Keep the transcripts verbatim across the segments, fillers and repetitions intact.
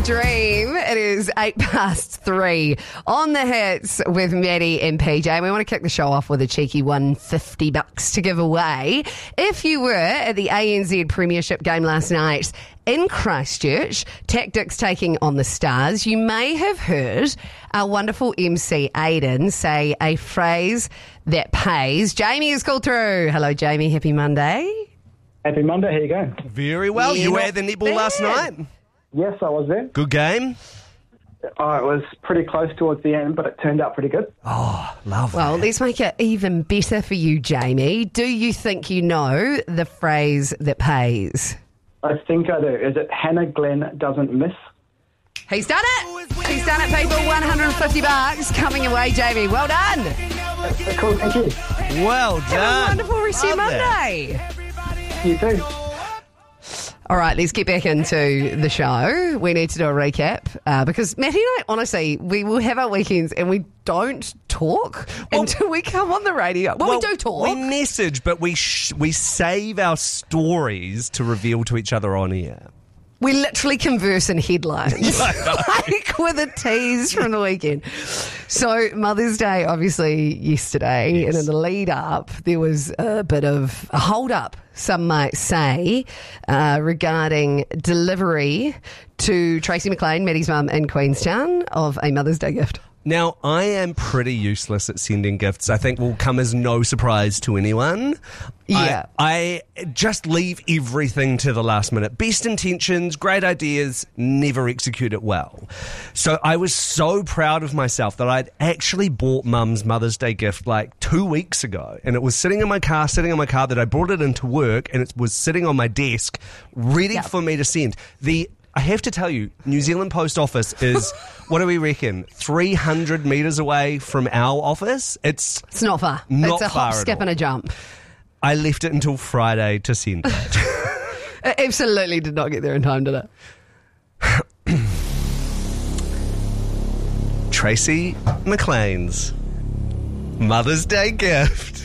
dream. It is eight past three on the hits with Maddie and P J. And we want to kick the show off with a cheeky one hundred fifty bucks to give away. If you were at the A N Z Premiership game last night in Christchurch, Tactics taking on the Stars, you may have heard our wonderful M C Aiden say a phrase that pays. Jamie is called through. Hello, Jamie. Happy Monday. Happy Monday. How you going? Very well. Yeah, you were not at the netball bad. last night? Yes, I was there. Good game? Oh, it was pretty close towards the end, but it turned out pretty good. Oh, love Well, that. let's make it even better for you, Jamie. Do you think you know the phrase that pays? I think I do. Is it Hannah Glenn doesn't miss? He's done it. He's done it, people. one hundred fifty bucks coming away, Jamie. Well done. Uh, Cool, thank you. Well Have a done. wonderful rest of your Love that. Monday. You too. All right, let's get back into the show. We need to do a recap uh, because Matty and I, honestly, we will have our weekends and we don't talk Well- until we come on the radio. Well, we do talk. We message, but we sh- we save our stories to reveal to each other on air. We literally converse in headlines, like with a tease from the weekend. So Mother's Day, obviously, yesterday, Yes. and in the lead up, there was a bit of a hold up, some might say, uh, regarding delivery to Tracy McLean, Maddie's mum in Queenstown, of a Mother's Day gift. Now, I am pretty useless at sending gifts. I think will come as no surprise to anyone. Yeah. I, I just leave everything to the last minute. Best intentions, great ideas, never execute it well. So I was so proud of myself that I'd actually bought Mum's Mother's Day gift like two weeks ago. And it was sitting in my car, sitting in my car, that I brought it into work, and it was sitting on my desk, ready Yep. for me to send. The I have to tell you, New Zealand Post Office is, what do we reckon, three hundred metres away from our office? It's. It's not far. Not it's a far hop, at skip, all. and a jump. I left it until Friday to send it. It absolutely did not get there in time, did it? Tracy McLean's Mother's Day gift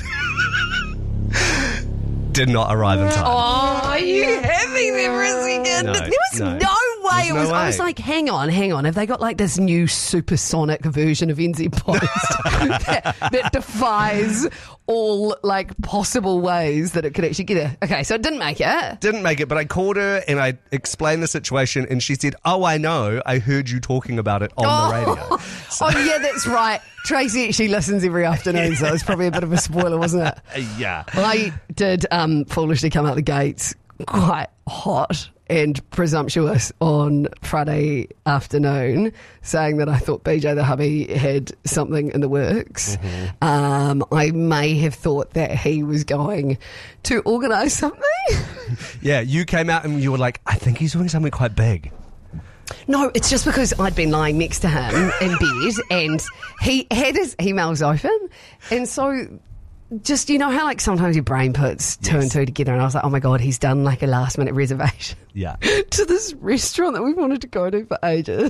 did not arrive in time. Oh, you had me there for a second. No, there was no. no, way. There's It no was. I was way. like, hang on, hang on. Have they got like this new supersonic version of N Z Post that, that defies all like possible ways that it could actually get there? Okay, so it didn't make it. Didn't make it, but I called her and I explained the situation, and she said, "Oh, I know. I heard you talking about it on oh. the radio." So, Oh yeah, that's right. Tracy actually listens every afternoon, so it's probably a bit of a spoiler, wasn't it? yeah. Well, I did um, foolishly come out the gates quite hot and presumptuous on Friday afternoon, saying that I thought B J the hubby had something in the works. Mm-hmm. Um, I may have thought that he was going to organise something. Yeah, you came out and you were like, "I think he's doing something quite big." No, it's just because I'd been lying next to him in bed and he had his emails open, and so just, you know how like sometimes your brain puts two Yes. and two together, and I was like, oh my God, he's done like a last minute reservation Yeah. to this restaurant that we've wanted to go to for ages.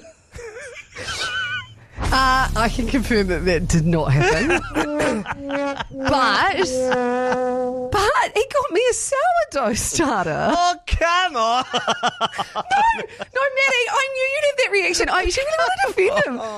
uh, I can confirm that that did not happen. but, but he got me a sourdough starter. Oh, come on. No, no, Maddie, I knew you'd have that reaction. I actually really wanted to offend him.